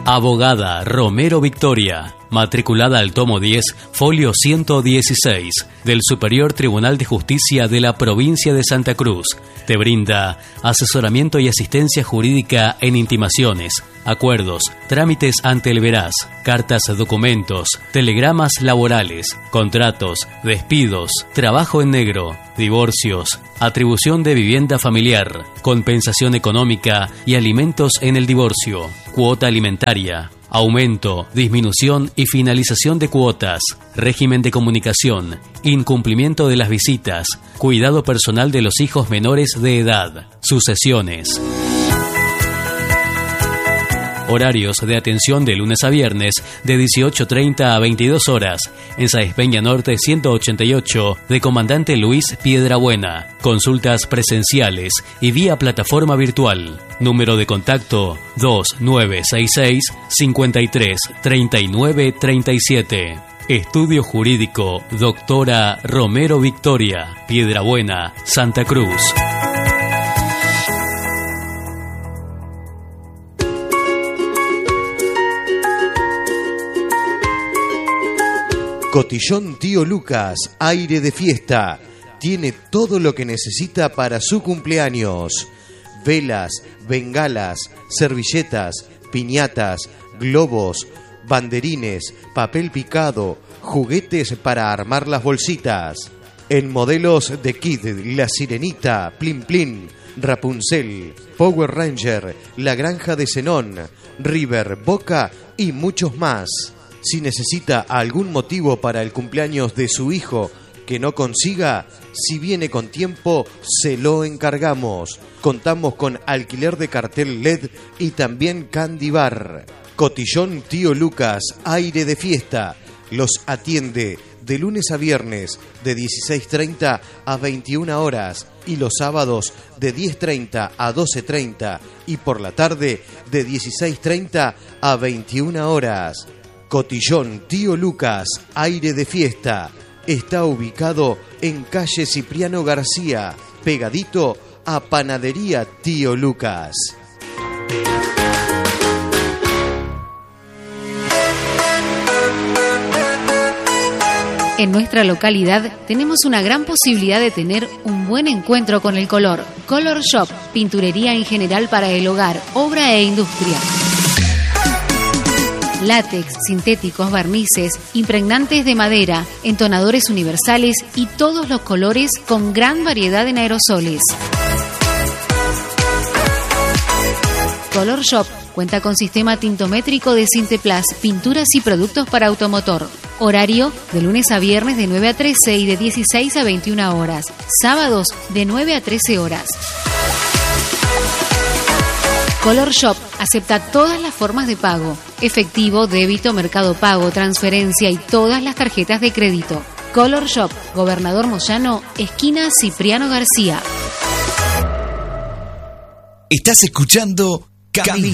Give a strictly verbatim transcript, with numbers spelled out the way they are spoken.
Abogada Romero Victoria, matriculada al tomo diez, folio ciento dieciséis, del Superior Tribunal de Justicia de la Provincia de Santa Cruz. Te brinda asesoramiento y asistencia jurídica en intimaciones, acuerdos, trámites ante el veraz, cartas, documentos, telegramas laborales, contratos, despidos, trabajo en negro, divorcios, atribución de vivienda familiar, compensación económica y alimentos en el divorcio, cuota alimentaria, aumento, disminución y finalización de cuotas, régimen de comunicación, incumplimiento de las visitas, cuidado personal de los hijos menores de edad, sucesiones. Horarios de atención de lunes a viernes de dieciocho treinta a veintidós horas en Sáenz Peña Norte ciento ochenta y ocho de Comandante Luis Piedrabuena. Consultas presenciales y vía plataforma virtual. Número de contacto dos nueve seis seis, cinco tres, tres nueve tres siete. Estudio Jurídico Doctora Romero Victoria, Piedrabuena, Santa Cruz. Cotillón Tío Lucas, aire de fiesta. Tiene todo lo que necesita para su cumpleaños. Velas, bengalas, servilletas, piñatas, globos, banderines, papel picado, juguetes para armar las bolsitas. En modelos de Kid, La Sirenita, Plin Plin, Rapunzel, Power Ranger, La Granja de Zenón, River, Boca y muchos más. Si necesita algún motivo para el cumpleaños de su hijo que no consiga, si viene con tiempo, se lo encargamos. Contamos con alquiler de cartel L E D y también Candy Bar. Cotillón Tío Lucas, aire de fiesta. Los atiende de lunes a viernes de dieciséis treinta a veintiuna horas y los sábados de diez treinta a doce treinta y por la tarde de dieciséis treinta a veintiuna horas. Cotillón Tío Lucas, aire de fiesta. Está ubicado en calle Cipriano García, pegadito a Panadería Tío Lucas. En nuestra localidad tenemos una gran posibilidad de tener un buen encuentro con el color. Color Shop, pinturería en general para el hogar, obra e industria. Látex, sintéticos, barnices, impregnantes de madera, entonadores universales y todos los colores con gran variedad en aerosoles. Color Shop cuenta con sistema tintométrico de Sinteplas, pinturas y productos para automotor. Horario de lunes a viernes de nueve a trece y de dieciséis a veintiuna horas. Sábados de nueve a trece horas. Color Shop acepta todas las formas de pago: efectivo, débito, mercado pago, transferencia y todas las tarjetas de crédito. Color Shop, Gobernador Moyano, esquina Cipriano García. Estás escuchando Camino.